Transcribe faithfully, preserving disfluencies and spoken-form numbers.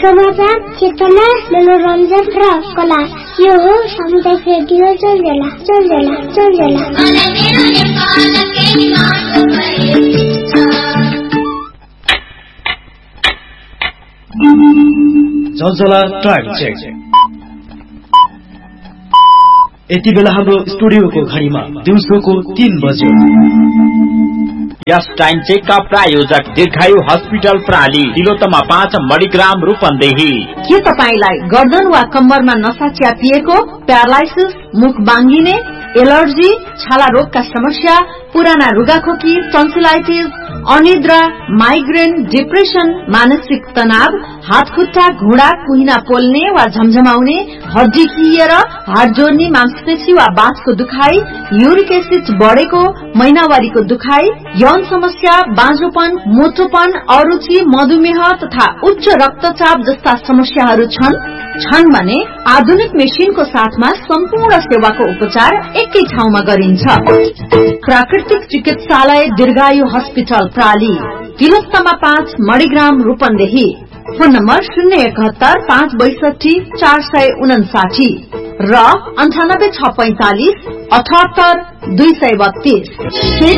समाचार, चेतना, मनोरञ्जन र कला। यो हो सामुदायिक रेडियो जोन्जेला जोन्जेला जोन्जेला। जोन्जेला time check. यति बेला हाम्रो स्टुडियोको घडीमा दिउँसोको तीन बज्यो। यस टाइम चेकका प्रायोजक दीर्घायु हस्पिटल प्राली, तिलोत्तमा पाँच, मणिग्राम, रूपन्देही। के तपाईलाई गर्दन वा कम्मरमा नसा च्यापिएको, प्यारालाइसिस, मुख बाङ्गिने, एलर्जी, छाला रोगका समस्या, पुराना रुगाखोकी, टन्सिलाइटिस, अनिद्रा, माइग्रेन, डिप्रेसन, मानसिक तनाव, हात खुट्टा, घुँडा, कुहिना पोल्ने वा झमझमाउने, हड्डी खिएर, हात जोड्ने, मांसपेशी वा बाँसको दुखाई, युरिक एसिड बढेको, महिनावारीको दुखाई, यौन समस्या, बाँझोपन, मोटोपन, अरुचि, मधुमेह तथा उच्च रक्तचाप जस्ता समस्याहरू छन् छन् भने आधुनिक मेसिनको साथमा सम्पूर्ण सेवाको उपचार एकै ठाउँमा गरिन्छ। प्राकृतिक चिकित्सालय दीर्घायु हस्पिटल प्राली, तिलोत्तमा पाँच, मणिग्राम, रूपन्देही। फोन नम्बर शून्य एकहत्तर पाँच बैसठी चार सय उनासाठी र अन्ठानब्बे छ पैंतालिस अठहत्तर दुई सय बत्तीस।